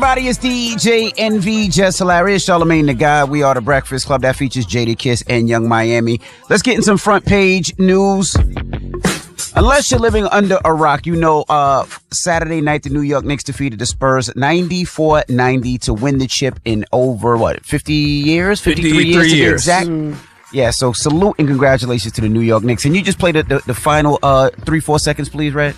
Everybody, it's DJ NV, Just Hilarious, Charlamagne the God. We are the Breakfast Club that features Jadakiss and Young Miami. Let's get in some front page news. Unless you're living under a rock, you know, Saturday night, the New York Knicks defeated the Spurs 94-90 to win the chip in over, 50 years? 53 years to be exact. Yeah, so salute and congratulations to the New York Knicks. And you just played the final 3-4 seconds, please, Red?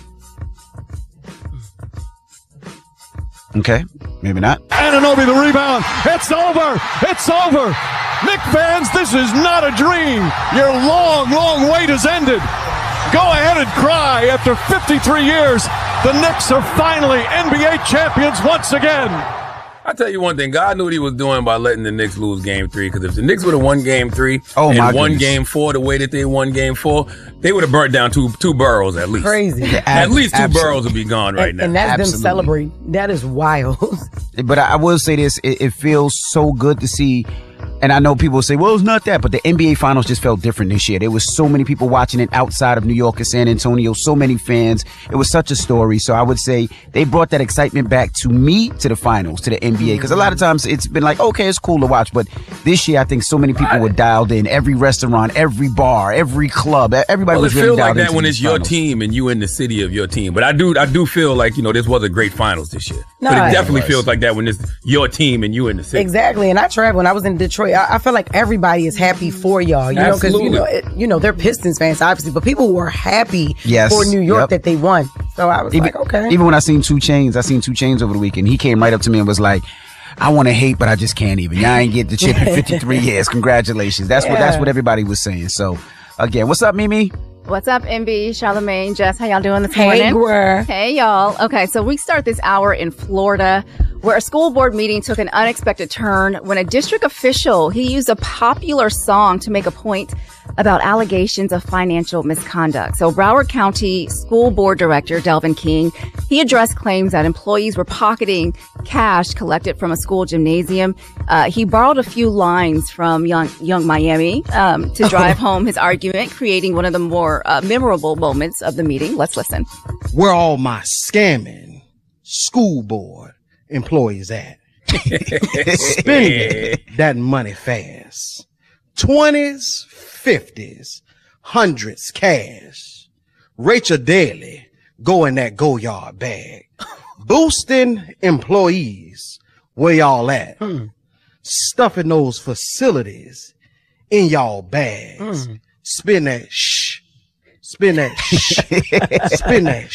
Okay, maybe not. Anunoby, the rebound. It's over. It's over. Knick fans, this is not a dream. Your long, long wait has ended. Go ahead and cry. After 53 years, the Knicks are finally NBA champions once again. I'll tell you one thing. God knew what he was doing by letting the Knicks lose Game 3. Because if the Knicks would have won Game 3 and won Game 4 the way that they won Game 4, they would have burnt down two boroughs at least. Crazy. At least two boroughs would be gone right now. And that's them celebrating. That is wild. But I will say this. It feels so good to see. And I know people say, well, it's not that, but the NBA Finals just felt different this year. There was so many people watching it outside of New York and San Antonio, so many fans. It was such a story. So I would say they brought that excitement back to me, to the finals, to the NBA. Because a lot of times it's been like, okay, it's cool to watch. But this year, I think so many people were dialed in. Every restaurant, every bar, every club, everybody was really dialed in. It feels like that when it's your team and you in the city of your team. But I do feel like, this was a great finals this year. No, but it definitely feels like that when it's your team and you in the city. Exactly. And I traveled when I was in Detroit. I feel like everybody is happy for y'all, know, because they're Pistons fans, obviously, but people were happy for New York that they won. So I was like, okay. Even when I seen 2 Chainz over the weekend, he came right up to me and was like, I want to hate, but I just can't even. Y'all ain't get the chip in 53 years. Congratulations. That's what everybody was saying. So again, what's up, Mimi? What's up, MB, Charlamagne, Jess? How y'all doing this morning? Hey, y'all. Okay, so we start this hour in Florida, where a school board meeting took an unexpected turn when a district official, he used a popular song to make a point about allegations of financial misconduct. So Broward County School Board Director Delvin King, he addressed claims that employees were pocketing cash collected from a school gymnasium. He borrowed a few lines from Young Miami to drive home his argument, creating one of the more memorable moments of the meeting. Let's listen. Where all my scamming school board employees at? Spending that money fast. 20s, 50s, 100s cash. Rachel Daly go in that go-yard bag. Boosting employees, where y'all at? Stuffing those facilities in y'all bags. Spin that spin that spin that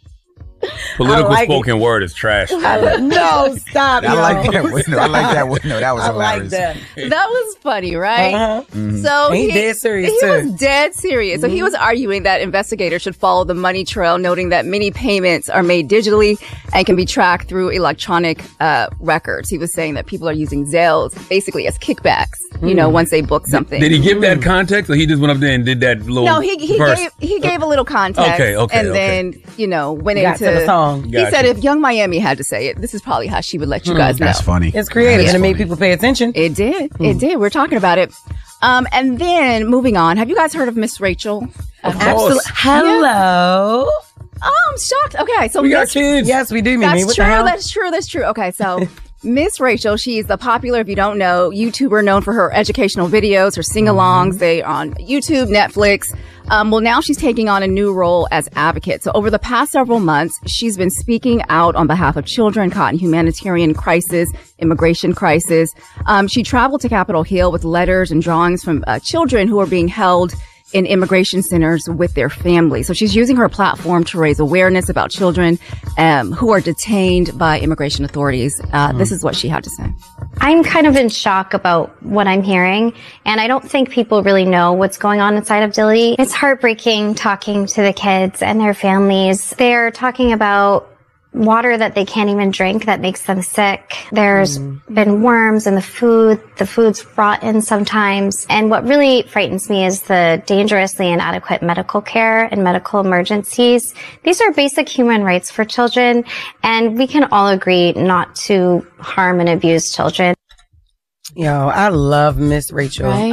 Political spoken word is trash. No, stop. I like that one. No, I like that one. No, that was hilarious. That was funny, right? So he dead serious he too. was dead serious. So he was arguing that investigators should follow the money trail, noting that many payments are made digitally and can be tracked through electronic records. He was saying that people are using Zelle basically as kickbacks, once they book something. Did he give that context, or he just went up there and did that little? No, he gave a little context. And then went into the song. He said if Young Miami had to say it, this is probably how she would let you guys know. That's funny. It's creative and it made people pay attention. It did. It did. We're talking about it. And then moving on, have you guys heard of Miss Rachel? Absolutely. Hello. Oh, I'm shocked. Okay, so we got kids. Yes, we do. Mimi. That's true. That's true. Okay, so Miss Rachel, she's the popular, if you don't know, YouTuber known for her educational videos, her sing-alongs. They are on YouTube, Netflix. Well, now she's taking on a new role as advocate. So over the past several months, she's been speaking out on behalf of children caught in humanitarian crisis, immigration crisis. She traveled to Capitol Hill with letters and drawings from children who are being held in immigration centers with their families. So she's using her platform to raise awareness about children who are detained by immigration authorities. This is what she had to say. I'm kind of in shock about what I'm hearing, and I don't think people really know what's going on inside of Dilley. It's heartbreaking talking to the kids and their families. They're talking about water that they can't even drink that makes them sick. There's been worms in the food. The food's rotten sometimes. And what really frightens me is the dangerously inadequate medical care and medical emergencies. These are basic human rights for children, and we can all agree not to harm and abuse children. Yo, I love Miss Rachel. Right?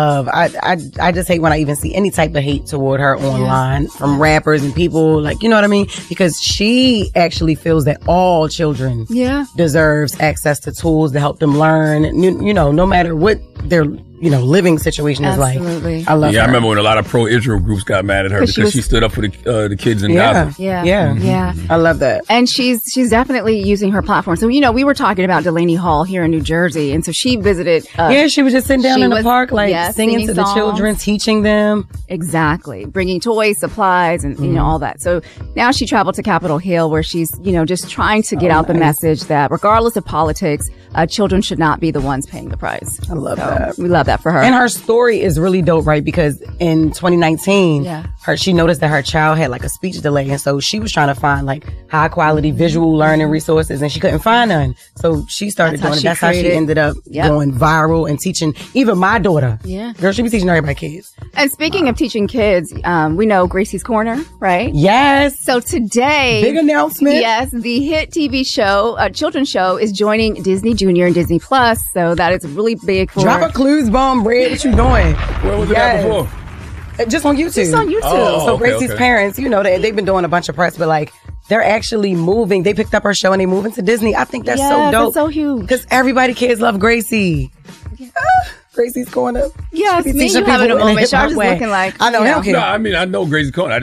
I just hate when I even see any type of hate toward her online from rappers and people, like, you know what I mean? Because she actually feels that all children deserves access to tools to help them learn, you know, no matter what their living situation is like. I love her. I remember when a lot of pro-Israel groups got mad at her because she stood up for the kids in Gaza. Yeah. I love that. And she's definitely using her platform. So, we were talking about Delaney Hall here in New Jersey. And so she visited. She was just sitting down in the park, like singing to the children, teaching them. Exactly. Bringing toys, supplies, and, all that. So now she traveled to Capitol Hill where she's, just trying to get out the message that regardless of politics, children should not be the ones paying the price. I love that. We love that for her. And her story is really dope, right? Because in 2019, she noticed that her child had like a speech delay. And so she was trying to find like high quality visual learning resources and she couldn't find none. So she started doing it. That's how she ended up going viral and teaching even my daughter. Yeah. Girl, she be teaching everybody kids. And speaking of teaching kids, we know Gracie's Corner, right? Yes. So today. Big announcement. Yes. The hit TV show, children's show is joining Disney Junior and Disney Plus. So that is really big for Drop a clues bomb, Red. What you doing? Where was it at before? Just on YouTube. Just on YouTube. So Gracie's parents, they've been doing a bunch of press, but like they're actually moving. They picked up her show and they moving to Disney. I think that's so dope. That's so huge. Because kids love Gracie. Yeah. Gracie's Corner. Yes, me you having a moment. Y'all just looking like. I know. No, I mean, I know Gracie's Corner.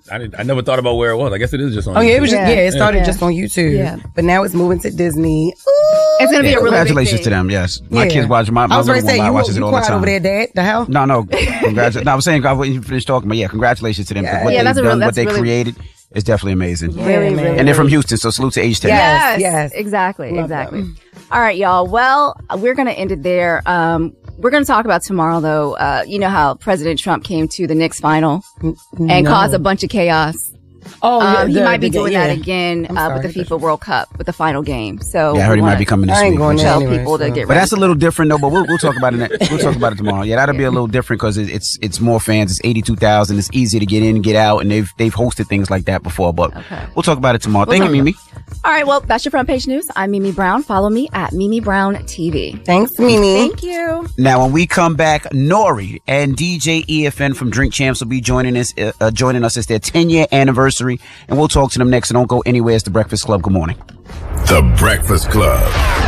I never thought about where it was. I guess it is just on YouTube. It was it started just on YouTube. Yeah. But now it's moving to Disney. It's going to be a really congratulations to them, yes. My kids watch my little one watches it all the time. Over there, Dad? The hell? No. Congratulations. I was saying I wouldn't finish talking, but congratulations to them. Yeah. What they've done, what they created. It's definitely amazing. Really. And they're from Houston, so salute to H-Town. Yes. Exactly. All right, y'all. Well, we're going to end it there. We're going to talk about tomorrow, though. You know how President Trump came to the Knicks final and caused a bunch of chaos. He might be doing that again with the FIFA World Cup with the final game. So I heard he might be coming this week. Tell people to get ready. But that's a little different, though. But we'll talk about it. We'll talk about it tomorrow. Yeah, that'll be a little different because it's more fans. It's 82,000. It's easy to get in and get out, and they've hosted things like that before. But we'll talk about it tomorrow. Thank you, Mimi. All right, well, that's your front page news. I'm Mimi Brown. Follow me at Mimi Brown TV. Thanks, Mimi. Thank you. Now, when we come back, Nori and DJ EFN from Drink Champs will be joining us. It's their 10-year anniversary, and we'll talk to them next. So don't go anywhere. It's The Breakfast Club. Good morning. The Breakfast Club.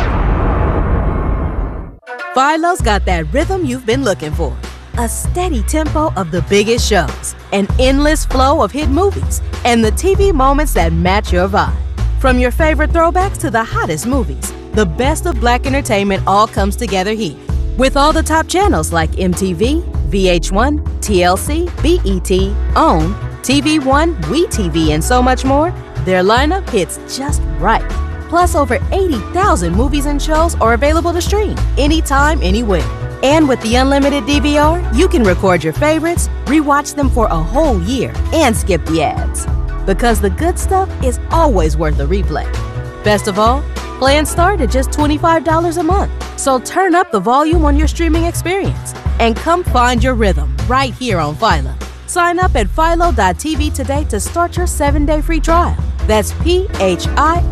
Philo's got that rhythm you've been looking for. A steady tempo of the biggest shows, an endless flow of hit movies, and the TV moments that match your vibe. From your favorite throwbacks to the hottest movies, the best of Black entertainment all comes together here. With all the top channels like MTV, VH1, TLC, BET, OWN, TV One, WeTV, and so much more, their lineup hits just right. Plus, over 80,000 movies and shows are available to stream anytime, anywhere. And with the unlimited DVR, you can record your favorites, rewatch them for a whole year, and skip the ads. Because the good stuff is always worth a replay. Best of all, plans start at just $25 a month. So turn up the volume on your streaming experience and come find your rhythm right here on Philo. Sign up at philo.tv today to start your 7-day free trial. That's PHILO.TV.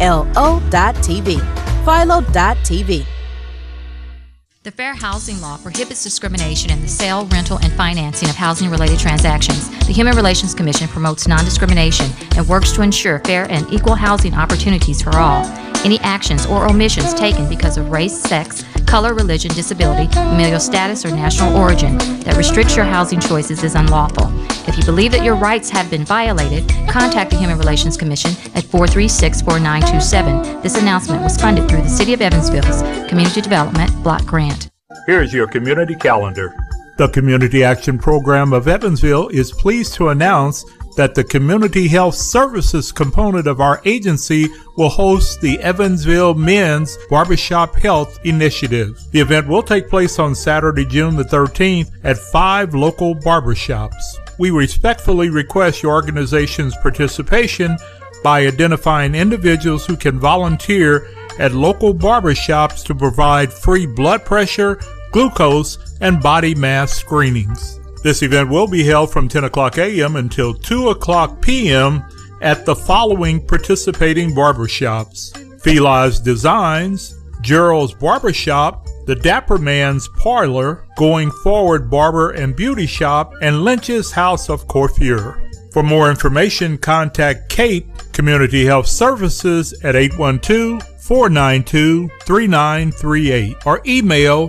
Philo.tv. The Fair Housing Law prohibits discrimination in the sale, rental, and financing of housing-related transactions. The Human Relations Commission promotes non-discrimination and works to ensure fair and equal housing opportunities for all. Any actions or omissions taken because of race, sex, color, religion, disability, familial status, or national origin that restricts your housing choices is unlawful. If you believe that your rights have been violated, contact the Human Relations Commission at 436-4927. This announcement was funded through the City of Evansville's Community Development Block Grant. Here's your community calendar. The Community Action Program of Evansville is pleased to announce that the Community Health Services component of our agency will host the Evansville Men's Barbershop Health Initiative. The event will take place on Saturday, June the 13th at 5 local barbershops. We respectfully request your organization's participation by identifying individuals who can volunteer at local barbershops to provide free blood pressure, glucose, and body mass screenings. This event will be held from 10 o'clock a.m. until 2 o'clock p.m. at the following participating barbershops: Feli's Designs, Gerald's Barbershop, the the Dapper Man's Parlor, Going Forward Barber and Beauty Shop, and Lynch's House of Coiffure. For more information, contact Cape Community Health Services at 812-492-3938 or email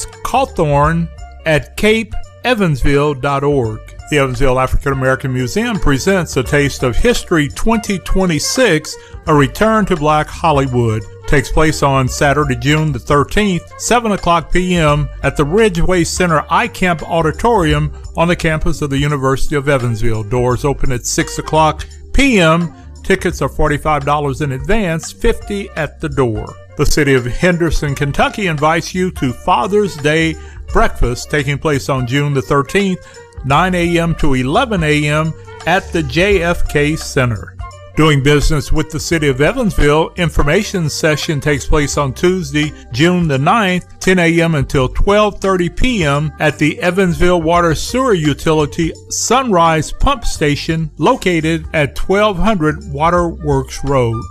scawthorne@capeevansville.org. The Evansville African American Museum presents A Taste of History 2026, A Return to Black Hollywood. Takes place on Saturday, June the 13th, 7 o'clock p.m. at the Ridgeway Center iCamp Auditorium on the campus of the University of Evansville. Doors open at 6 o'clock p.m. Tickets are $45 in advance, $50 at the door. The city of Henderson, Kentucky invites you to Father's Day breakfast taking place on June the 13th, 9 a.m. to 11 a.m. at the JFK Center. Doing business with the city of Evansville, information session takes place on Tuesday, June the 9th, 10 a.m. until 12:30 p.m. at the Evansville Water Sewer Utility Sunrise Pump Station located at 1200 Waterworks Road.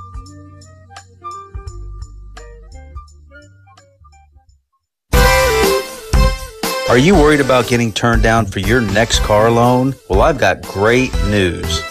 Are you worried about getting turned down for your next car loan? Well, I've got great news.